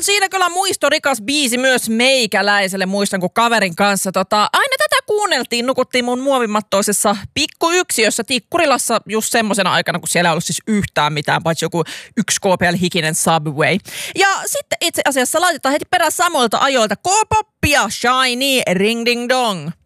siinä kyllä muistorikas biisi myös meikäläiselle. Muistan, kun kaverin kanssa aina tätä kuunneltiin. Nukuttiin mun muovimattoisessa pikkuyksiössä Tikkurilassa just semmosena aikana, kun siellä ei ollut siis yhtään mitään, paitsi joku 1KPL hikinen Subway. Ja sitten itse asiassa laitetaan heti perään samoilta ajoilta K-poppia, Shiny, Ring Ding Dong.